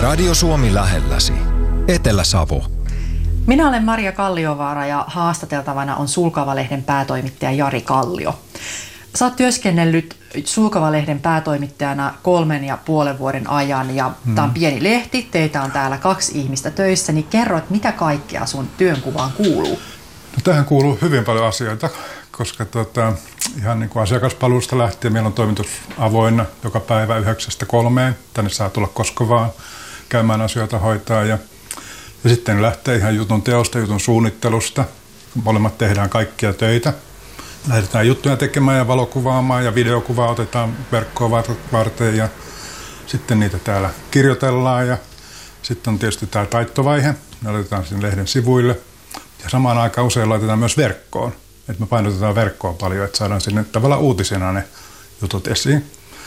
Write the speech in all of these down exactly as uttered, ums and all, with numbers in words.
Radio Suomi lähelläsi. Etelä-Savo. Minä olen Maria Kalliovaara ja haastateltavana on Sulkava-lehden päätoimittaja Jari Kallio. Sä oot työskennellyt Sulkava-lehden päätoimittajana kolmen ja puolen vuoden ajan ja hmm. tämä on pieni lehti, teitä on täällä kaksi ihmistä töissä, niin kerro, että mitä kaikkea sun työnkuvaan kuuluu? No, tähän kuuluu hyvin paljon asioita, koska tota, ihan niin kuin asiakaspalvelusta lähtien meillä on toimitus avoinna joka päivä yhdeksästä kolmeen. Tänne saa tulla koska vaan käymään asioita hoitaa ja, ja sitten lähtee ihan jutun teosta, jutun suunnittelusta. Molemmat tehdään kaikkia töitä. Lähdetään juttuja tekemään ja valokuvaamaan ja videokuvaa otetaan verkkoa varten ja sitten niitä täällä kirjoitellaan ja sitten on tietysti tämä taittovaihe. Ne laitetaan sinne lehden sivuille ja samaan aikaan usein laitetaan myös verkkoon. Että me painotetaan verkkoon paljon, että saadaan sinne tavallaan uutisena ne jutut esiin.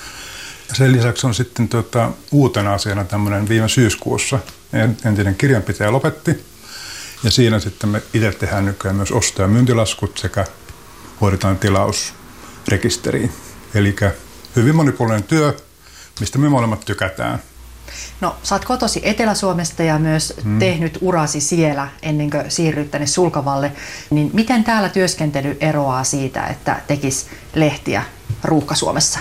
Ja sen lisäksi on sitten tuota, uutena asiana tämmöinen viime syyskuussa entinen kirjanpitäjä lopetti. Ja siinä sitten me itse tehdään nykyään myös osto- ja myyntilaskut sekä hoidetaan tilausrekisteriin. Eli hyvin monipuolinen työ, mistä me molemmat tykätään. No, sä oot kotosi Etelä-Suomesta ja myös hmm. tehnyt urasi siellä ennen kuin siirryt tänne Sulkavalle. Niin miten täällä työskentely eroaa siitä, että tekisi lehtiä Ruuhka-Suomessa?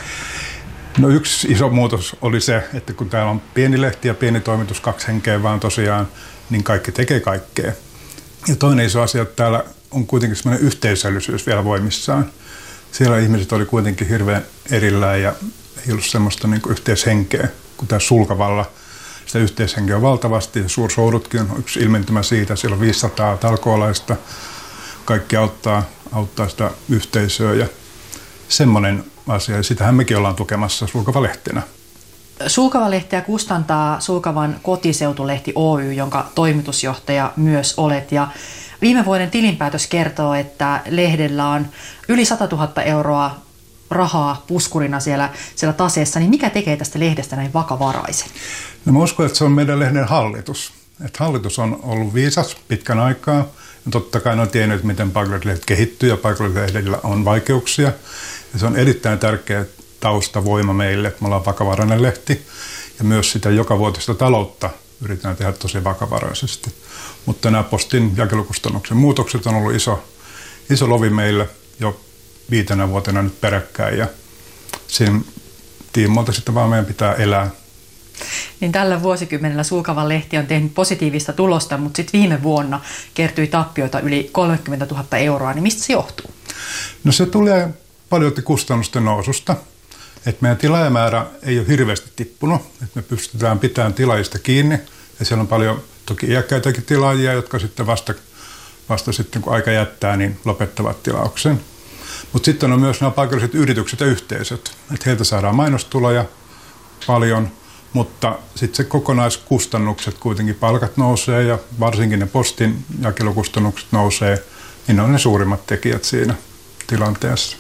No yksi iso muutos oli se, että kun täällä on pieni lehti ja pieni toimitus, kaksi henkeä vaan tosiaan, niin kaikki tekee kaikkea. Ja toinen iso asia, että täällä on kuitenkin semmoinen yhteisöllisyys vielä voimissaan. Siellä ihmiset oli kuitenkin hirveän erillään ja ei ollut semmoista niin kuin yhteishenkeä kuin täällä Sulkavalla. Sitä yhteishenkeä on valtavasti ja Suursoudutkin on yksi ilmentymä siitä. Siellä on viisisataa talkoolaista. Kaikki auttaa, auttaa sitä yhteisöä ja semmoinen asia. Ja sitähän mekin ollaan tukemassa Sulkava-lehtenä. Sulkava-lehteä kustantaa Sulkavan kotiseutulehti Oy, jonka toimitusjohtaja myös olet. Ja viime vuoden tilinpäätös kertoo, että lehdellä on yli satatuhatta euroa rahaa puskurina siellä, siellä taseessa. Niin mikä tekee tästä lehdestä näin vakavaraisen? No mä uskon, että se on meidän lehden hallitus. Että hallitus on ollut viisas pitkän aikaa. Ja totta kai ne on tiennyt, miten paikallislehdet kehittyy ja paikallislehdillä on vaikeuksia. Ja se on erittäin tärkeä taustavoima meille, että me ollaan vakavarainen lehti. Ja myös sitä jokavuotista taloutta yritetään tehdä tosi vakavaraisesti. Mutta nämä postin jakelukustannuksen muutokset on ollut iso, iso lovi meille jo viitenä vuotena nyt peräkkäin. Ja siinä tiimoilta sitten vaan meidän pitää elää. Niin tällä vuosikymmenellä Sulkavan lehti on tehnyt positiivista tulosta, mutta sitten viime vuonna kertyi tappioita yli kolmekymmentätuhatta euroa. Niin mistä se johtuu? No se tulee paljon kustannusten noususta. Et meidän tilaajamäärä ei ole hirveästi tippunut. Et me pystytään pitämään tilaajista kiinni. Ja siellä on paljon toki iäkkäitäkin tilaajia, jotka sitten vasta, vasta sitten kun aika jättää, niin lopettavat tilauksen. Mutta sitten on myös nämä paikalliset yritykset ja yhteisöt. Et heiltä saadaan mainostuloja paljon, mutta sitten se kokonaiskustannukset kuitenkin, palkat nousee ja varsinkin ne postin jakelukustannukset nousee, niin ne on ne suurimmat tekijät siinä tilanteessa.